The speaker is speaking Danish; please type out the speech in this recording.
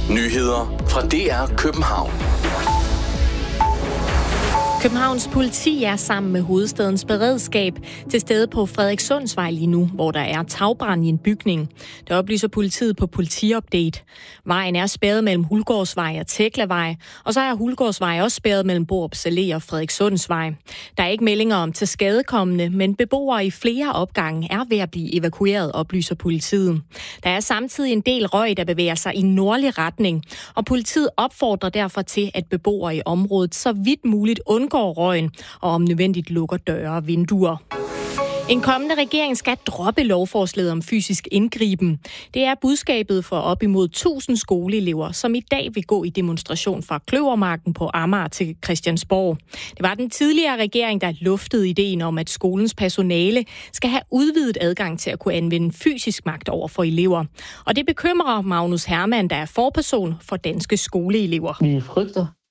Nyheder fra DR København. Københavns politi er sammen med hovedstadens beredskab til stede på Frederikssundsvej lige nu, hvor der er tagbrand i en bygning. Det oplyser politiet på Politiupdate. Vejen er spærret mellem Hulgårdsvej og Teklavej, og så er Hulgårdsvej også spærret mellem Borups Allé og Frederikssundsvej. Der er ikke meldinger om tilskadekommende, men beboere i flere opgange er ved at blive evakueret, oplyser politiet. Der er samtidig en del røg, der bevæger sig i nordlig retning, og politiet opfordrer derfor til, at beboere i området så vidt muligt undgår røgen og om nødvendigt lukker døre og vinduer. En kommende regering skal droppe lovforslaget om fysisk indgriben. Det er budskabet for op imod 1000 skoleelever, som i dag vil gå i demonstration fra Kløvermarken på Amager til Christiansborg. Det var den tidligere regering, der luftede ideen om, at skolens personale skal have udvidet adgang til at kunne anvende fysisk magt over for elever. Og det bekymrer Magnus Hermann, der er forperson for Danske Skoleelever. Vi frygter,